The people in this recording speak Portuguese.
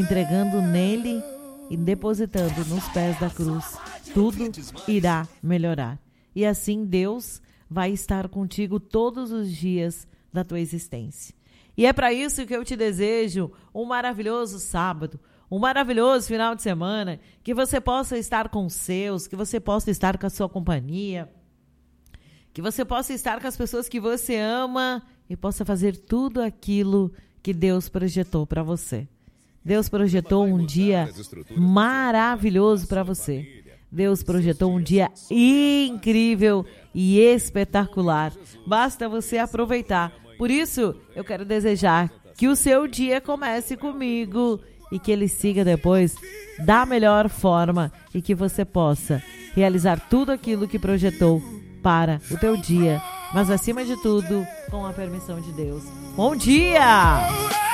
entregando nele e depositando nos pés da cruz, tudo irá melhorar. E assim Deus vai estar contigo todos os dias da tua existência. E é para isso que eu te desejo um maravilhoso sábado, um maravilhoso final de semana, que você possa estar com os seus, que você possa estar com a sua companhia, que você possa estar com as pessoas que você ama e possa fazer tudo aquilo que Deus projetou para você. Deus projetou um dia maravilhoso para você. Deus projetou um dia incrível e espetacular. Basta você aproveitar. Por isso, eu quero desejar que o seu dia comece comigo e que ele siga depois da melhor forma e que você possa realizar tudo aquilo que projetou para o teu dia, mas acima de tudo, com a permissão de Deus. Bom dia!